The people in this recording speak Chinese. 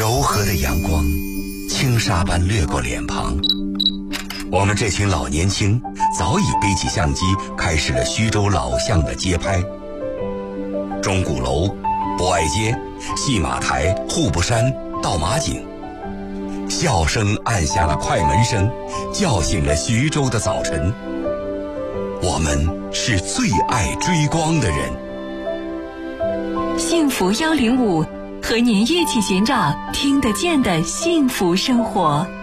柔和的阳光，轻纱般掠过脸庞。我们这群老年轻早已背起相机，开始了徐州老巷的街拍。钟鼓楼、博爱街、戏马台、户部山、到马井，笑声按下了快门声，叫醒了徐州的早晨。我们是最爱追光的人。 幸福105，和您一起寻找听得见的幸福生活。